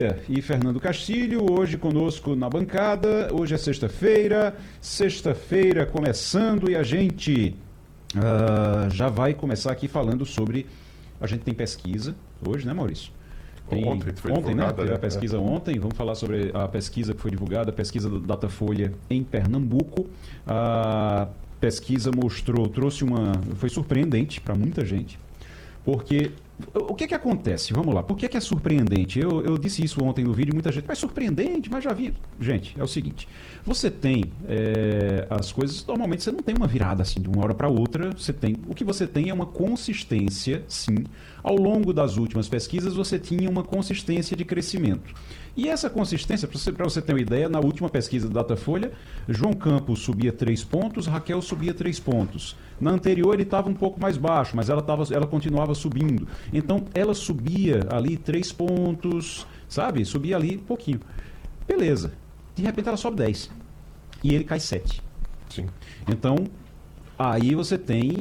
E Fernando Castilho, hoje conosco na bancada. Hoje é sexta-feira começando, e a gente já vai começar aqui falando sobre... A gente tem pesquisa hoje, né, Maurício? Ontem, né? Teve a pesquisa ontem. Vamos falar sobre a pesquisa que foi divulgada, a pesquisa do Datafolha em Pernambuco. A pesquisa foi surpreendente para muita gente, porque... O que acontece? Vamos lá. Por que é surpreendente? Eu disse isso ontem no vídeo e muita gente... Mas surpreendente, mas já vi. Gente, é o seguinte. Você tem as coisas... Normalmente você não tem uma virada assim de uma hora para outra. O que você tem é uma consistência, sim. Ao longo das últimas pesquisas você tinha uma consistência de crescimento. E essa consistência, para você ter uma ideia, na última pesquisa do Datafolha, João Campos subia 3 pontos, Raquel subia 3 pontos. Na anterior ele estava um pouco mais baixo, mas ela continuava subindo. Então ela subia ali 3 pontos, sabe? Subia ali um pouquinho. Beleza. De repente ela sobe 10. E ele cai 7. Sim. Então, aí você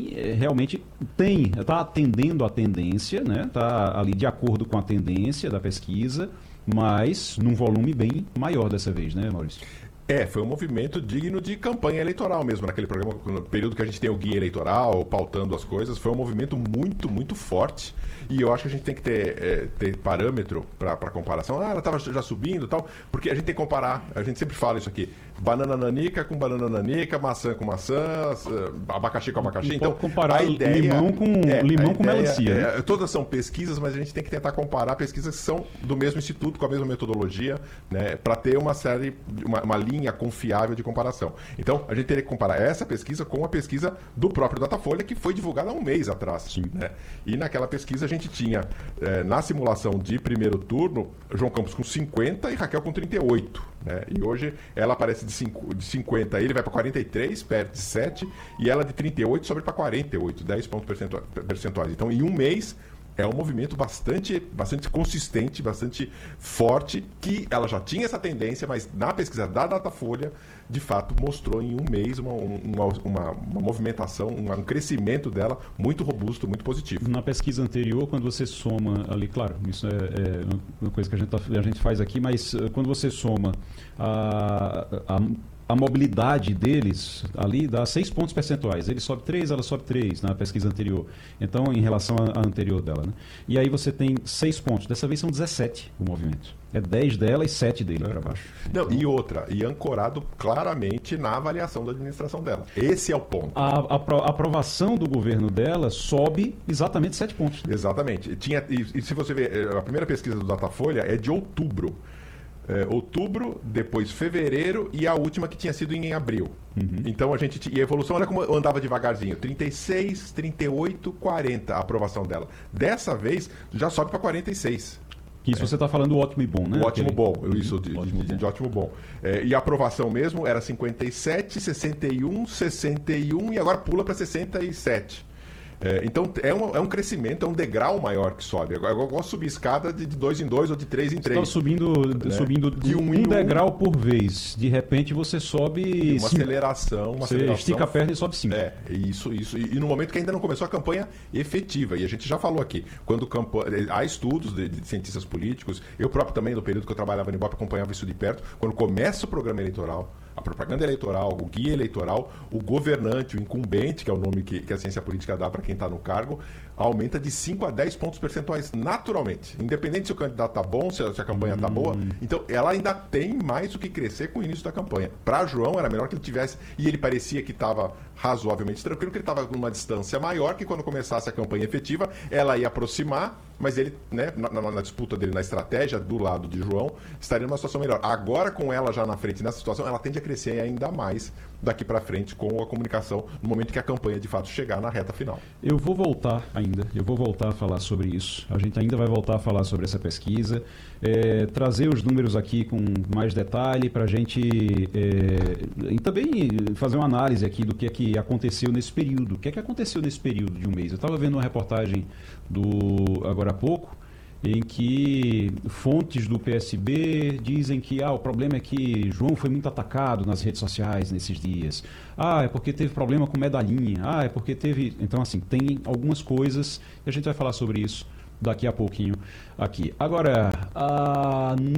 está atendendo a tendência, né? Está ali de acordo com a tendência da pesquisa, mas num volume bem maior dessa vez, né, Maurício? Foi um movimento digno de campanha eleitoral mesmo, naquele programa, no período que a gente tem o guia eleitoral, pautando as coisas, foi um movimento muito, muito forte, e eu acho que a gente tem que ter parâmetro para comparação. Ela estava já subindo e tal, porque a gente tem que comparar, a gente sempre fala isso aqui, banana nanica com banana nanica, maçã com maçã, abacaxi com abacaxi. Então, comparar limão com melancia. Né? Todas são pesquisas, mas a gente tem que tentar comparar pesquisas que são do mesmo instituto, com a mesma metodologia, né, para ter uma linha confiável de comparação. Então, a gente teria que comparar essa pesquisa com a pesquisa do próprio Datafolha, que foi divulgada há um mês atrás. Sim. Né? E naquela pesquisa a gente tinha, na simulação de primeiro turno, João Campos com 50 e Raquel com 38. Né? E hoje ela aparece de 50, ele vai para 43, perde 7, e ela de 38 sobe para 48, 10 pontos percentuais. Então, em um mês, é um movimento bastante consistente, bastante forte, que ela já tinha essa tendência, mas na pesquisa da Datafolha, de fato, mostrou em um mês uma movimentação, um crescimento dela muito robusto, muito positivo. Na pesquisa anterior, quando você soma ali, claro, isso é uma coisa que a gente faz aqui, mas quando você soma a mobilidade deles ali dá 6 pontos percentuais. Ele sobe 3, ela sobe 3 na pesquisa anterior. Então, em relação à anterior dela. Né? E aí você tem 6 pontos. Dessa vez são 17 o movimento. É 10 dela e 7 dele para baixo. Não, então... E ancorado claramente na avaliação da administração dela. Esse é o ponto. A aprovação do governo dela sobe exatamente 7 pontos. Né? Exatamente. E se você ver, a primeira pesquisa do Datafolha é de outubro. Outubro, depois fevereiro e a última que tinha sido em abril. Uhum. Então e a evolução, olha como andava devagarzinho, 36, 38, 40 a aprovação dela. Dessa vez já sobe para 46. Isso você está falando do ótimo e bom, né? O ótimo bom, isso, de ótimo bom. E a aprovação mesmo era 57, 61, 61 e agora pula para 67. Então é um crescimento, é um degrau maior que sobe. Agora eu gosto de subir escada de 2 em 2 ou de 3 em 3. Você está subindo de um degrau por vez. De repente você sobe... Uma aceleração. Você estica a perna e sobe 5. Isso. E no momento que ainda não começou a campanha efetiva. E a gente já falou aqui, há estudos de cientistas políticos, eu próprio também, no período que eu trabalhava no Ibope, acompanhava isso de perto. Quando começa o programa eleitoral, a propaganda eleitoral, o guia eleitoral, o governante, o incumbente, que é o nome que a ciência política dá para quem está no cargo, aumenta de 5 a 10 pontos percentuais naturalmente. Independente se o candidato está bom, se a campanha está boa. Então, ela ainda tem mais o que crescer com o início da campanha. Para João, era melhor que ele tivesse... E ele parecia que estava razoavelmente tranquilo, que ele estava numa distância maior, que quando começasse a campanha efetiva, ela ia aproximar, mas ele, né, na disputa dele, na estratégia do lado de João, estaria numa situação melhor. Agora, com ela já na frente nessa situação, ela tende a crescer ainda mais daqui para frente com a comunicação no momento que a campanha de fato chegar na reta final. Eu vou voltar a falar sobre isso. A gente ainda vai voltar a falar sobre essa pesquisa, trazer os números aqui com mais detalhe para a gente e também fazer uma análise aqui do que é que aconteceu nesse período. O que é que aconteceu nesse período de um mês? Eu estava vendo uma reportagem agora há pouco, em que fontes do PSB dizem que o problema é que João foi muito atacado nas redes sociais nesses dias. É porque teve problema com medalhinha. É porque teve... Então, assim, tem algumas coisas e a gente vai falar sobre isso daqui a pouquinho aqui. Agora,